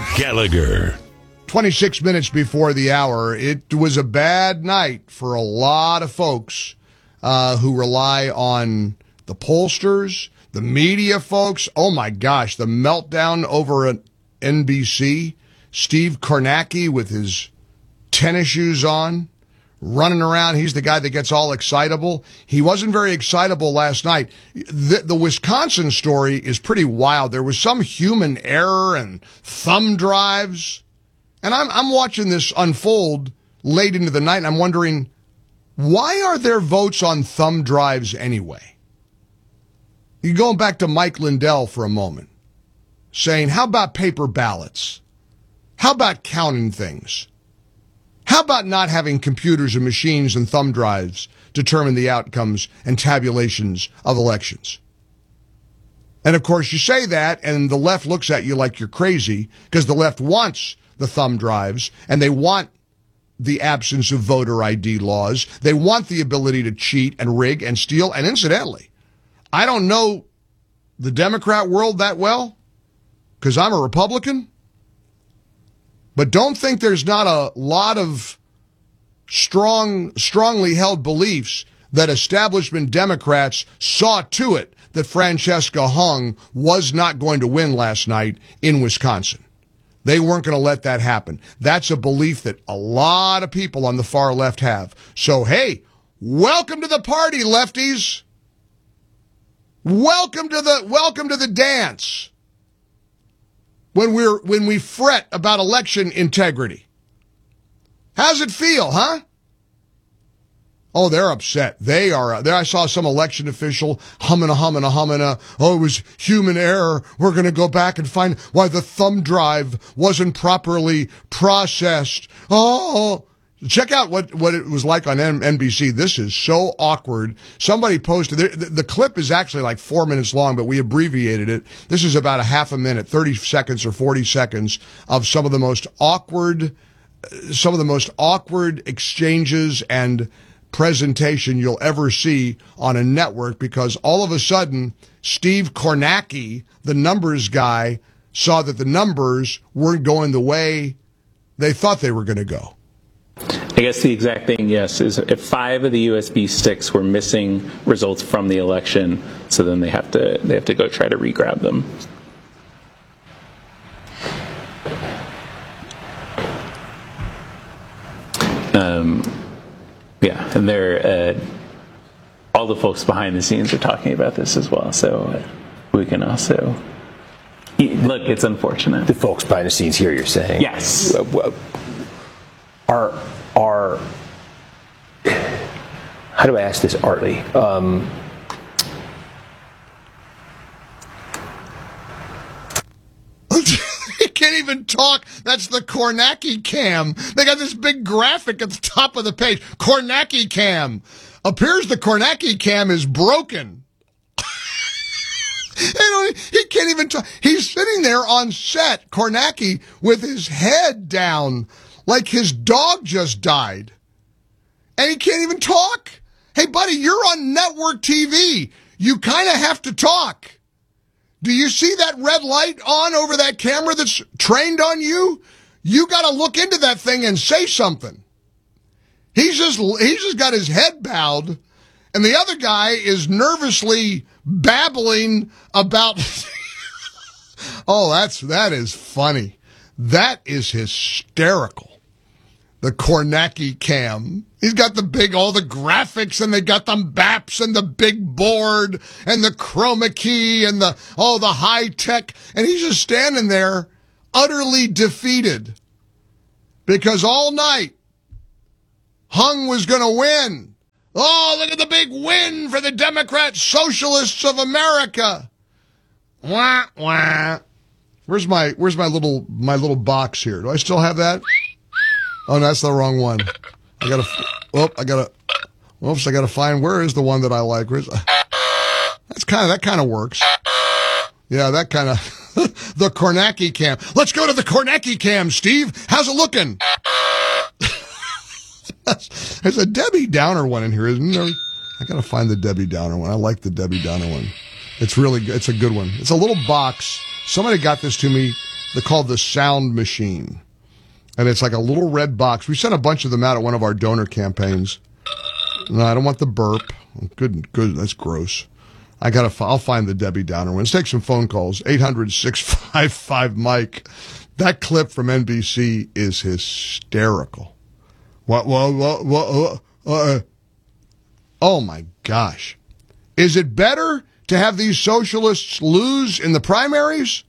Gallagher. 26 minutes before the hour. It was a bad night for a lot of folks who rely on the pollsters, the media folks. Oh, my gosh, the meltdown over at NBC. Steve Kornacki with his tennis shoes on, running around. He's the guy that gets all excitable. He wasn't very excitable last night. The Wisconsin story is pretty wild. There was some human error and thumb drives. And I'm watching this unfold late into the night, and I'm wondering, why are there votes on thumb drives anyway? You're going back to Mike Lindell for a moment, saying, how about paper ballots? How about counting things? How about not having computers and machines and thumb drives determine the outcomes and tabulations of elections? And, of course, you say that, and the left looks at you like you're crazy, because the left wants the thumb drives, and they want the absence of voter ID laws. They want the ability to cheat and rig and steal. And incidentally, I don't know the Democrat world that well, because I'm a Republican, but don't think there's not a lot of strongly held beliefs that establishment Democrats saw to it that Francesca Hung was not going to win last night in Wisconsin. They weren't going to let that happen. That's a belief that a lot of people on the far left have. So, hey, welcome to the party, lefties. Welcome to the dance. When we fret about election integrity. How's it feel, huh? Oh, they're upset. They are. There, I saw some election official humming. Oh, it was human error. We're going to go back and find why the thumb drive wasn't properly processed. Oh, check out what it was like on NBC. This is so awkward. Somebody posted, the clip is actually like 4 minutes long, but we abbreviated it. This is about a half a minute, 30 seconds or 40 seconds of some of the most awkward exchanges and presentation you'll ever see on a network, because all of a sudden Steve Kornacki, the numbers guy, saw that the numbers weren't going the way they thought they were going to go. I guess the exact thing, yes, is if 5 of the USB sticks were missing results from the election, so then they have to go try to re-grab them. Yeah, and they're all the folks behind the scenes are talking about this as well, so we can also look. It's unfortunate. The folks behind the scenes here, you're saying? Yes. Are how do I ask this artly? Can't even talk. That's the Kornacki cam. They got this big graphic at the top of the page. Kornacki cam. Appears the Kornacki cam is broken. He can't even talk. He's sitting there on set, Kornacki, with his head down like his dog just died. And he can't even talk. Hey, buddy, you're on network TV. You kind of have to talk. Do you see that red light on over that camera that's trained on you? You got to look into that thing and say something. He's just got his head bowed, and the other guy is nervously babbling about. Oh, that is funny. That is hysterical. The Kornacki cam. He's got all the graphics, and they got the maps and the big board and the chroma key and the high tech. And he's just standing there utterly defeated because all night Hung was going to win. Oh, look at the big win for the Democrat Socialists of America. Wah, wah. Where's my little box here? Do I still have that? Oh, no, that's the wrong one. I gotta find, where is the one that I like? That kind of works. Yeah, that kind of, the Kornacki cam. Let's go to the Kornacki cam, Steve. How's it looking? There's a Debbie Downer one in here, isn't there? I gotta find the Debbie Downer one. I like the Debbie Downer one. It's really good. It's a good one. It's a little box. Somebody got this to me They're called the Sound Machine. And it's like a little red box. We sent a bunch of them out at one of our donor campaigns. No, I don't want the burp. Good. That's gross. I'll find the Debbie Downer one. Let's take some phone calls. 800-655-Mike. That clip from NBC is hysterical. Oh my gosh. Is it better to have these socialists lose in the primaries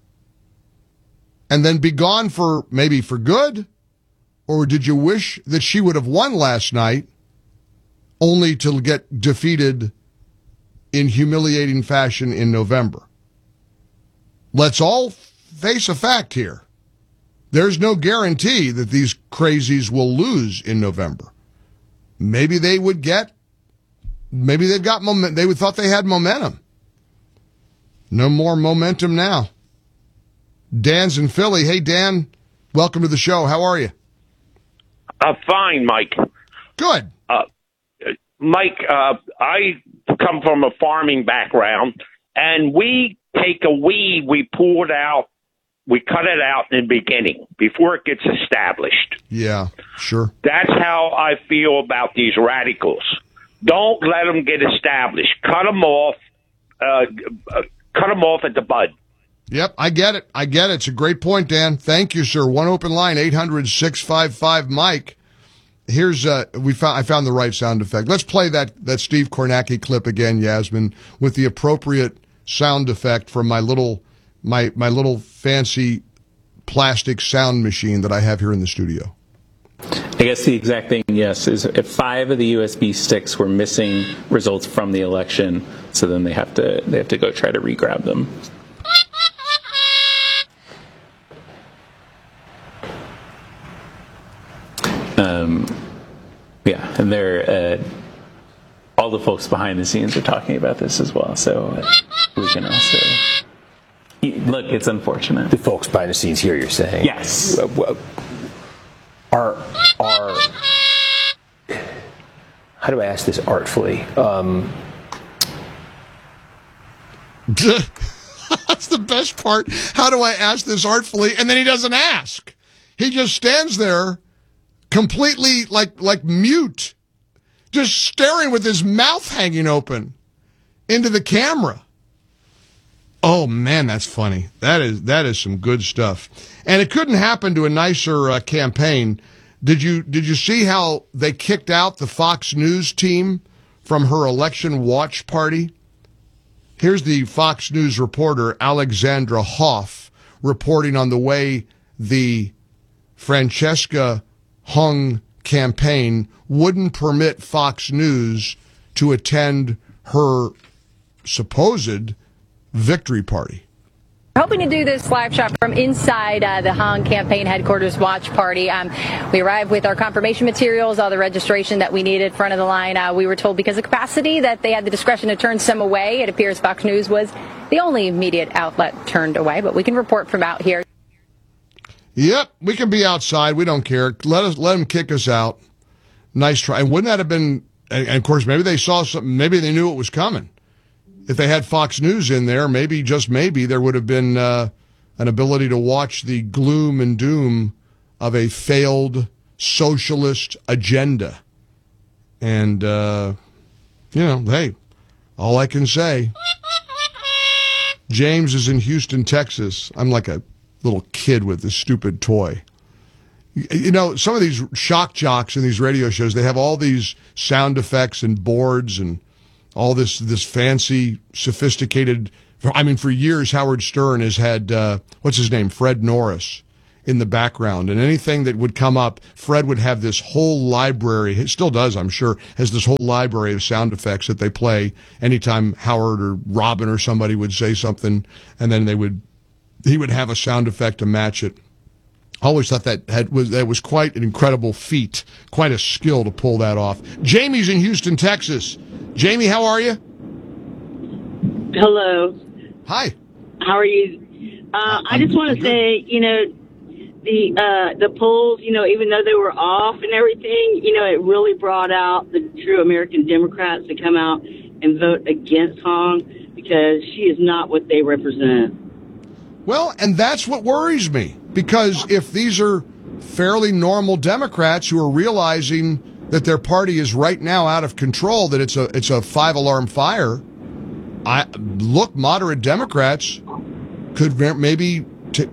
and then be gone for good? Or did you wish that she would have won last night only to get defeated in humiliating fashion in November? Let's all face a fact here. There's no guarantee that these crazies will lose in November. Maybe they've got momentum. They thought they had momentum. No more momentum now. Dan's in Philly. Hey, Dan, welcome to the show. How are you? Fine, Mike. Good. Mike, I come from a farming background, and we take a weed, we pull it out, we cut it out in the beginning before it gets established. Yeah, sure. That's how I feel about these radicals. Don't let them get established. Cut them off. Cut them off at the bud. Yep, I get it. It's a great point, Dan. Thank you, sir. One open line, 800-655-Mike. Here's I found the right sound effect. Let's play that Steve Kornacki clip again, Yasmin, with the appropriate sound effect from my little fancy plastic sound machine that I have here in the studio. I guess the exact thing, yes, is if 5 of the USB sticks were missing results from the election, so then they have to go try to re-grab them. Yeah, and they're all the folks behind the scenes are talking about this as well, so we can also look. It's unfortunate. The folks behind the scenes here, you're saying? Yes. Are how do I ask this artfully? That's the best part. How do I ask this artfully? And then he doesn't ask. He just stands there completely like mute, just staring with his mouth hanging open into the camera. Oh man, that's funny. That is some good stuff. And it couldn't happen to a nicer campaign. Did you see how they kicked out the Fox News team from her election watch party? Here's the Fox News reporter, Alexandra Hoff, reporting on the way the Francesca Hung campaign wouldn't permit Fox News to attend her supposed victory party. We're hoping to do this live shot from inside the Hung campaign headquarters watch party. We arrived with our confirmation materials, all the registration that we needed front of the line. We were told because of capacity that they had the discretion to turn some away. It appears Fox News was the only immediate outlet turned away, but we can report from out here. Yep, we can be outside. We don't care. Let them kick us out. Nice try. And wouldn't that have been, and of course, maybe they saw something, maybe they knew it was coming. If they had Fox News in there, maybe, just maybe, there would have been an ability to watch the gloom and doom of a failed socialist agenda. And, hey, all I can say, James is in Houston, Texas. I'm like a little kid with this stupid toy. You know, some of these shock jocks in these radio shows, they have all these sound effects and boards and all this fancy, sophisticated. I mean, for years, Howard Stern has had, what's his name? Fred Norris in the background. And anything that would come up, Fred would have this whole library. It still does, I'm sure, has this whole library of sound effects that they play anytime Howard or Robin or somebody would say something, and then he would have a sound effect to match it. I always thought that was quite an incredible feat, quite a skill to pull that off. Jamie's in Houston, Texas. Jamie, how are you? Hello. Hi. How are you? I just want to say, the polls, even though they were off and everything, it really brought out the true American Democrats to come out and vote against Hong because she is not what they represent. Well, and that's what worries me, because if these are fairly normal Democrats who are realizing that their party is right now out of control, that it's a 5-alarm fire, moderate Democrats could maybe get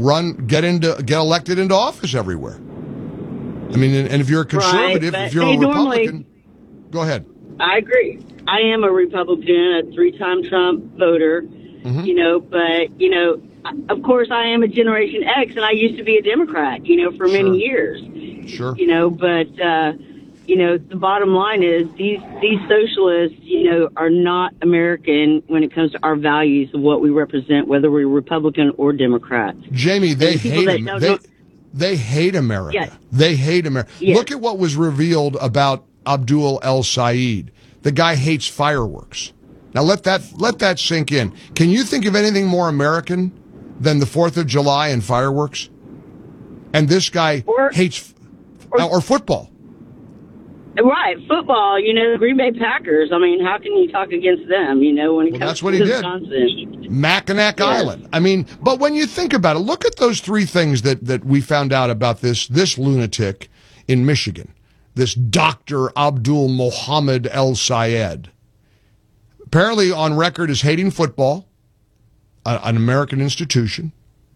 elected into office everywhere. I mean, and if you're a conservative, right, if you're a Republican, go ahead. I agree. I am a Republican, a 3-time Trump voter, but, of course I am a Generation X, and I used to be a Democrat, for many years. Sure. But the bottom line is these socialists, are not American when it comes to our values of what we represent, whether we're Republican or Democrat. Jamie, they hate They hate America. Yes. They hate America. Yes. Look at what was revealed about Abdul El-Sayed. The guy hates fireworks. Now let that sink in. Can you think of anything more American than the 4th of July and fireworks? And this guy hates or football. Right, football, the Green Bay Packers. I mean, how can you talk against them, when it comes that's what to he Wisconsin? did. Mackinac Island. I mean, but when you think about it, look at those 3 things that we found out about this lunatic in Michigan, this Dr. Abdul Mohammed El-Sayed. Apparently on record as hating football, an American institution.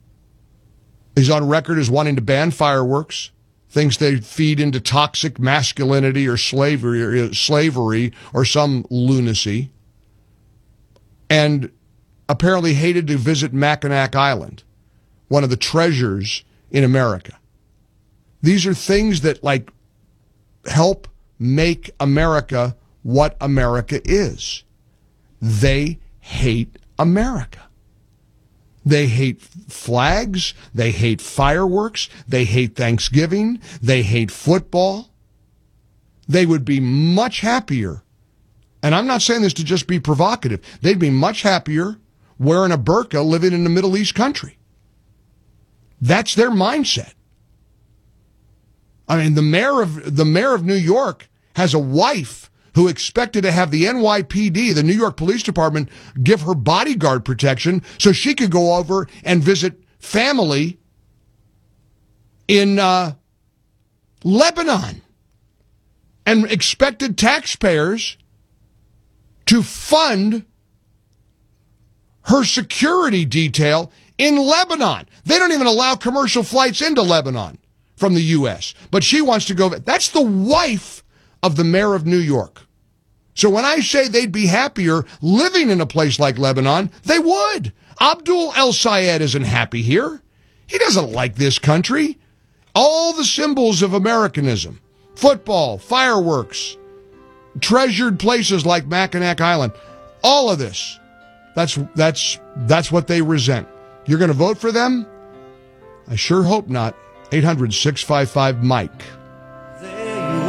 He's on record as wanting to ban fireworks. Thinks they feed into toxic masculinity or slavery or some lunacy. And apparently hated to visit Mackinac Island, one of the treasures in America. These are things that help make America what America is. They hate America. They hate flags. They hate fireworks. They hate Thanksgiving. They hate football. They would be much happier, and I'm not saying this to just be provocative, they'd be much happier wearing a burqa living in a Middle East country. That's their mindset. I mean, the mayor of New York has a wife who expected to have the NYPD, the New York Police Department, give her bodyguard protection so she could go over and visit family in Lebanon, and expected taxpayers to fund her security detail in Lebanon. They don't even allow commercial flights into Lebanon from the U.S., but she wants to go. That's the wife of the mayor of New York. So when I say they'd be happier living in a place like Lebanon, they would. Abdul El-Sayed isn't happy here. He doesn't like this country. All the symbols of Americanism, football, fireworks, treasured places like Mackinac Island, all of this, that's what they resent. You're going to vote for them? I sure hope not. 800-655-MIKE. There you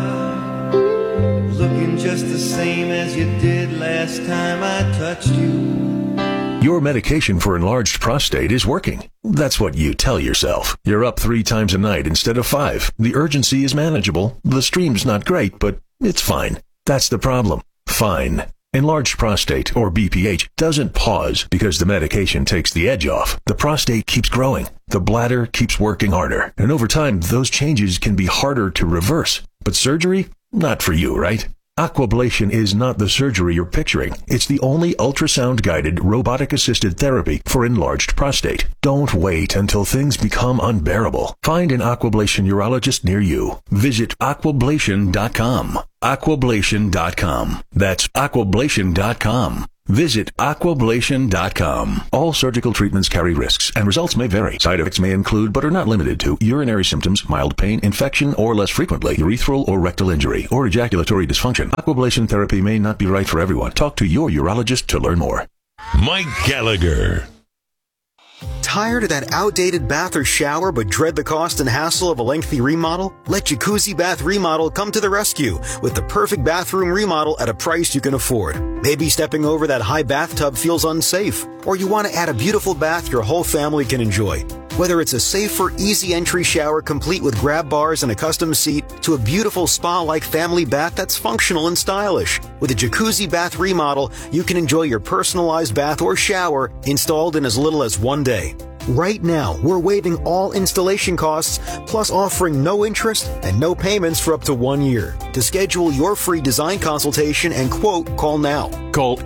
are, looking just the same as you did last time I touched you. Your medication for enlarged prostate is working. That's what you tell yourself. You're up 3 times a night instead of 5. The urgency is manageable. The stream's not great, but it's fine. That's the problem. Fine. Enlarged prostate, or BPH, doesn't pause because the medication takes the edge off. The prostate keeps growing. The bladder keeps working harder. And over time, those changes can be harder to reverse. But surgery? Not for you, right? Aquablation is not the surgery you're picturing. It's the only ultrasound-guided, robotic-assisted therapy for enlarged prostate. Don't wait until things become unbearable. Find an Aquablation urologist near you. Visit aquablation.com. Aquablation.com. That's aquablation.com. Visit aquablation.com. All surgical treatments carry risks, and results may vary. Side effects may include, but are not limited to, urinary symptoms, mild pain, infection, or less frequently, urethral or rectal injury, or ejaculatory dysfunction. Aquablation therapy may not be right for everyone. Talk to your urologist to learn more. Mike Gallagher. Tired of that outdated bath or shower but dread the cost and hassle of a lengthy remodel? Let Jacuzzi Bath Remodel come to the rescue with the perfect bathroom remodel at a price you can afford. Maybe stepping over that high bathtub feels unsafe, or you want to add a beautiful bath your whole family can enjoy. Whether it's a safer, easy entry shower complete with grab bars and a custom seat to a beautiful spa-like family bath that's functional and stylish. With a jacuzzi bath remodel, you can enjoy your personalized bath or shower installed in as little as 1 day. Right now, we're waiving all installation costs, plus offering no interest and no payments for up to 1 year. To schedule your free design consultation and quote, call now. Call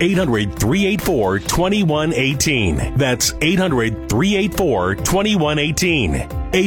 800-384-2118. That's 800-384-2118.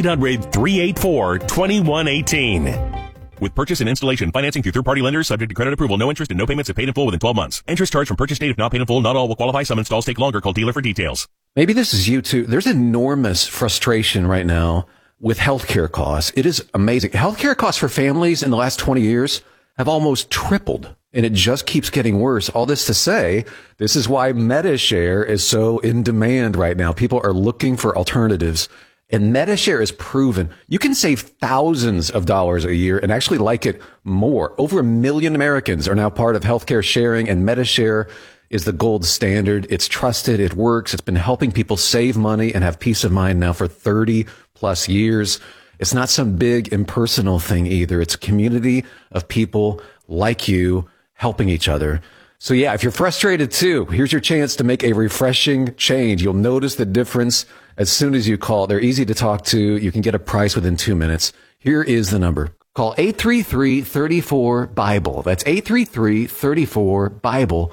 800-384-2118. With purchase and installation, financing through third-party lenders, subject to credit approval, no interest and no payments if paid in full within 12 months. Interest charged from purchase date if not paid in full. Not all will qualify. Some installs take longer. Call dealer for details. Maybe this is you too. There's enormous frustration right now with healthcare costs. It is amazing. Healthcare costs for families in the last 20 years have almost tripled, and it just keeps getting worse. All this to say, this is why MediShare is so in demand right now. People are looking for alternatives. And MediShare is proven you can save thousands of dollars a year and actually like it more. Over 1 million Americans are now part of healthcare sharing, and MediShare is the gold standard. It's trusted. It works. It's been helping people save money and have peace of mind now for 30 plus years. It's not some big impersonal thing either. It's a community of people like you helping each other. So yeah, if you're frustrated too, here's your chance to make a refreshing change. You'll notice the difference as soon as you call. They're easy to talk to. You can get a price within 2 minutes. Here is the number. Call 833-34-BIBLE. That's 833-34-BIBLE.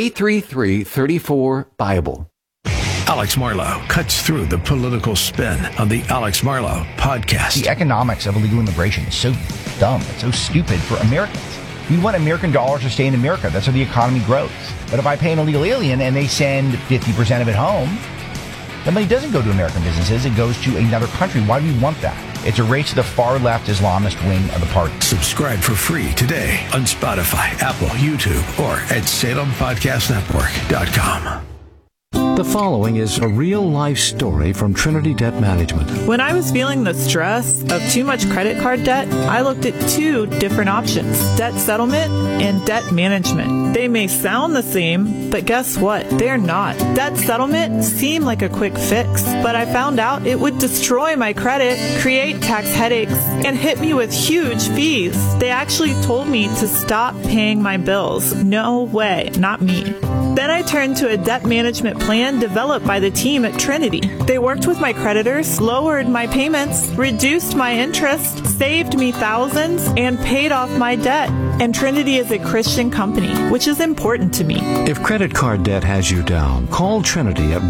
833-34-BIBLE. Alex Marlow cuts through the political spin on the Alex Marlow podcast. The economics of illegal immigration is so dumb. It's so stupid for Americans. We want American dollars to stay in America. That's how the economy grows. But if I pay an illegal alien and they send 50% of it home, the money doesn't go to American businesses. It goes to another country. Why do we want that? It's a race to the far left Islamist wing of the party. Subscribe for free today on Spotify, Apple, YouTube, or at SalemPodcastNetwork.com. The following is a real-life story from Trinity Debt Management. When I was feeling the stress of too much credit card debt, I looked at 2 different options: debt settlement and debt management. They may sound the same, but guess what? They're not. Debt settlement seemed like a quick fix, but I found out it would destroy my credit, create tax headaches, and hit me with huge fees. They actually told me to stop paying my bills. No way, not me. Then I turned to a debt management plan developed by the team at Trinity. They worked with my creditors, lowered my payments, reduced my interest, saved me thousands, and paid off my debt. And Trinity is a Christian company, which is important to me. If credit card debt has you down, call Trinity at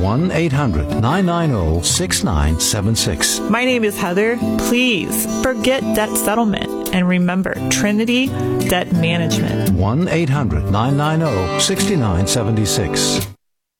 1-800-990-6976. My name is Heather. Please forget debt settlement. And remember, Trinity Debt Management. 1-800-990-6976.